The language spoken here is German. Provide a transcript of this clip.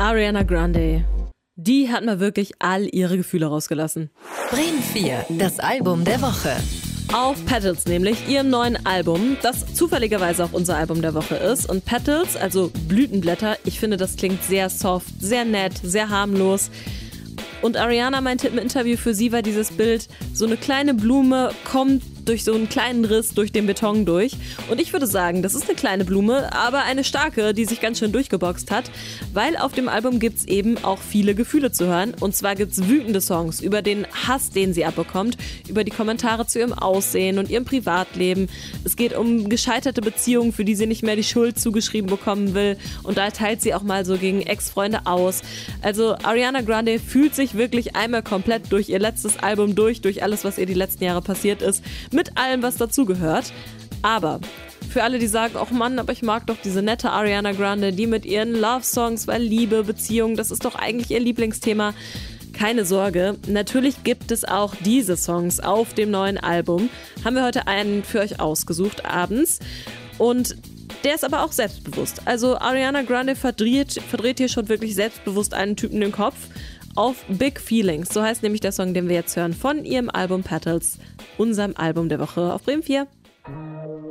Ariana Grande. Die hat mal wirklich all ihre Gefühle rausgelassen. Bremen 4, das Album der Woche. Auf Petals nämlich, ihrem neuen Album, das zufälligerweise auch unser Album der Woche ist. Und Petals, also Blütenblätter, ich finde, das klingt sehr soft, sehr nett, sehr harmlos. Und Ariana meinte im Interview, für sie war dieses Bild, so eine kleine Blume kommt durch so einen kleinen Riss durch den Beton durch. Und ich würde sagen, das ist eine kleine Blume, aber eine starke, die sich ganz schön durchgeboxt hat, weil auf dem Album gibt es eben auch viele Gefühle zu hören. Und zwar gibt es wütende Songs über den Hass, den sie abbekommt, über die Kommentare zu ihrem Aussehen und ihrem Privatleben. Es geht um gescheiterte Beziehungen, für die sie nicht mehr die Schuld zugeschrieben bekommen will. Und da teilt sie auch mal so gegen Ex-Freunde aus. Also Ariana Grande fühlt sich wirklich einmal komplett durch ihr letztes Album durch alles, was ihr die letzten Jahre passiert ist, mit allem, was dazugehört. Aber für alle, die sagen, ach Mann, aber ich mag doch diese nette Ariana Grande, die mit ihren Love-Songs, weil Liebe, Beziehung, das ist doch eigentlich ihr Lieblingsthema. Keine Sorge, natürlich gibt es auch diese Songs auf dem neuen Album. Haben wir heute einen für euch ausgesucht, abends. Und der ist aber auch selbstbewusst. Also Ariana Grande verdreht hier schon wirklich selbstbewusst einen Typen den Kopf. Auf Big Feelings, so heißt nämlich der Song, den wir jetzt hören, von ihrem Album Petals, unserem Album der Woche auf Bremen 4.